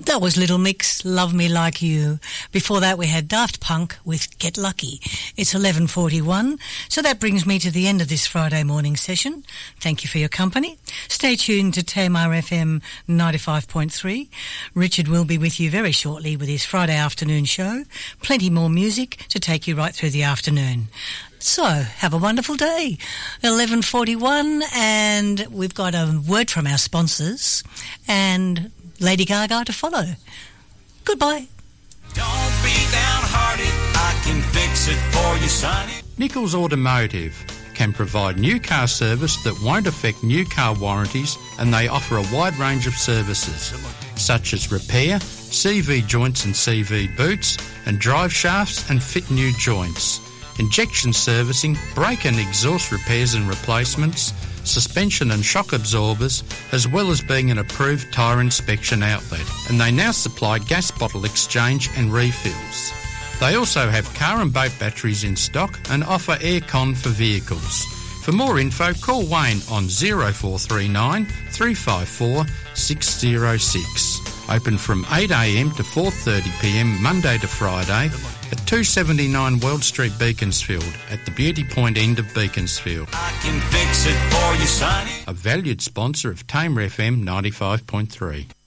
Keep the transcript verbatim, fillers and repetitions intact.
That was Little Mix, Love Me Like You. Before that we had Daft Punk with Get Lucky. It's eleven forty-one, so that brings me to the end of this Friday morning session. Thank you for your company. Stay tuned to Tamar F M ninety-five point three. Richard will be with you very shortly with his Friday afternoon show. Plenty more music to take you right through the afternoon. So, have a wonderful day. eleven forty-one, and we've got a word from our sponsors and Lady Gaga to follow. Goodbye. Don't be downhearted, I can fix it for you, sonny. Nichols Automotive can provide new car service that won't affect new car warranties, and they offer a wide range of services such as repair, C V joints and C V boots, and drive shafts and fit new joints, injection servicing, brake and exhaust repairs and replacements, suspension and shock absorbers, as well as being an approved tyre inspection outlet. And they now supply gas bottle exchange and refills. They also have car and boat batteries in stock and offer aircon for vehicles. For more info, call Wayne on oh four three nine, three five four, six oh six. Open from eight a m to four thirty p m Monday to Friday at two seventy-nine World Street, Beaconsfield, at the Beauty Point end of Beaconsfield. I can fix it for you, sonny. A valued sponsor of Tamer F M ninety-five point three.